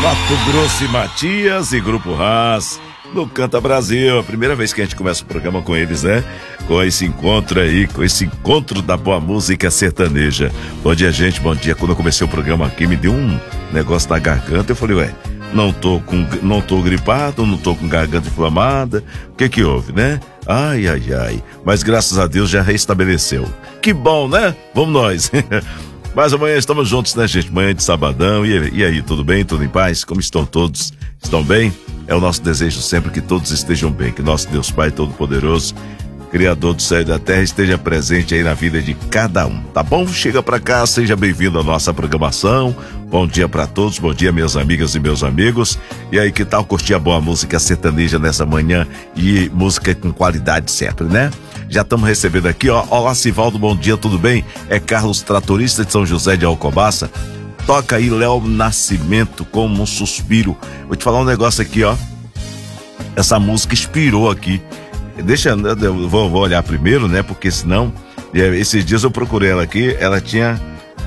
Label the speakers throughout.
Speaker 1: Mato Grosso e Matias e Grupo Haas no Canta Brasil. A primeira vez que a gente começa o programa com eles, né? Com esse encontro aí, com esse encontro da boa música sertaneja. Bom dia, gente, bom dia. Quando eu comecei o programa aqui, me deu um negócio na garganta. Eu falei, não tô gripado, não tô com garganta inflamada. O que houve, né? Ai. Mas graças a Deus já restabeleceu. Que bom, né? Vamos nós. Mas amanhã estamos juntos, né, gente? Manhã de sabadão. E aí, tudo bem? Tudo em paz? Como estão todos? Estão bem? É o nosso desejo sempre que todos estejam bem. Que nosso Deus Pai Todo-Poderoso, Criador do céu e da terra, esteja presente aí na vida de cada um, tá bom? Chega pra cá, seja bem-vindo à nossa programação. Bom dia pra todos, bom dia minhas amigas e meus amigos. E aí, que tal curtir a boa música sertaneja nessa manhã e música com qualidade sempre, né? Já estamos recebendo aqui, ó. Olá, Sivaldo, bom dia, tudo bem? É Carlos, tratorista de São José de Alcobaça. Toca aí Léo Nascimento, Como um Suspiro. Vou te falar um negócio aqui, ó. Essa música inspirou aqui. Eu vou olhar primeiro, né? Porque senão, esses dias eu procurei ela aqui, ela tinha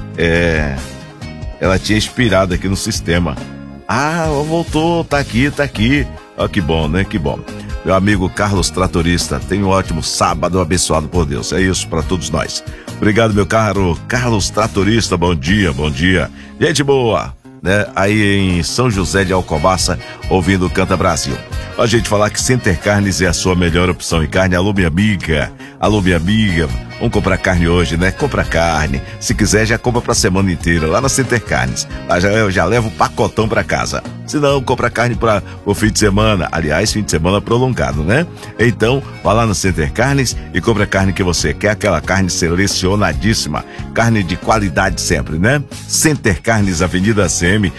Speaker 1: expirado aqui no sistema. Ah, voltou, tá aqui. Ó, que bom, né? Que bom. Meu amigo Carlos Tratorista, tenha um ótimo sábado abençoado por Deus. É isso pra todos nós. Obrigado, meu caro Carlos Tratorista, bom dia. Gente boa, né? Aí em São José de Alcobaça, ouvindo o Canta Brasil. A gente falar que Center Carnes é a sua melhor opção em carne. Alô, minha amiga. Vamos comprar carne hoje, né? Compra carne. Se quiser, já compra pra semana inteira lá na Center Carnes. Lá já leva o pacotão pra casa. Se não, compra carne para o fim de semana. Aliás, fim de semana prolongado, né? Então, vá lá no Center Carnes e compra a carne que você quer. Aquela carne selecionadíssima. Carne de qualidade sempre, né? Center Carnes, Avenida CM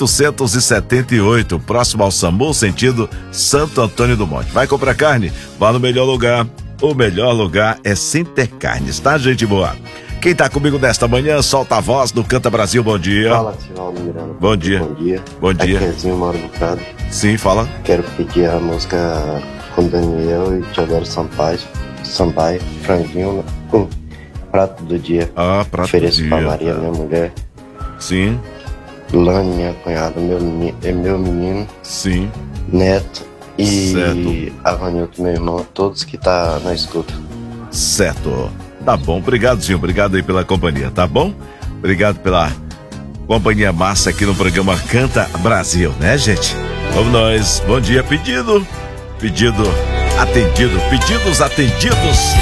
Speaker 1: 878, próximo ao SAMU, sentido Santo Antônio do Monte. Vai comprar carne? Vá no melhor lugar. O melhor lugar é Center Carnes, tá, gente boa? Quem tá comigo nesta manhã, solta a voz do Canta Brasil, bom dia.
Speaker 2: Fala, Sivaldo Miranda.
Speaker 1: Bom dia.
Speaker 2: Bom dia. É Kenzinho, Mauro Bucado.
Speaker 1: Sim, fala.
Speaker 2: Quero pedir a música com Daniel e Teodoro Sampaio, franguinho, prato do dia.
Speaker 1: Ah, prato
Speaker 2: ofereço
Speaker 1: do dia.
Speaker 2: Pra Maria, minha mulher.
Speaker 1: Sim.
Speaker 2: Lani, minha cunhada, meu menino.
Speaker 1: Sim.
Speaker 2: Neto. E
Speaker 1: certo.
Speaker 2: Avanilto, meu irmão, todos que tá na escuta.
Speaker 1: Certo. Tá bom, obrigado, Zinho. Obrigado aí pela companhia, tá bom? Obrigado pela companhia massa aqui no programa Canta Brasil, né, gente? Vamos nós. Bom dia, pedido atendido, pedidos atendidos.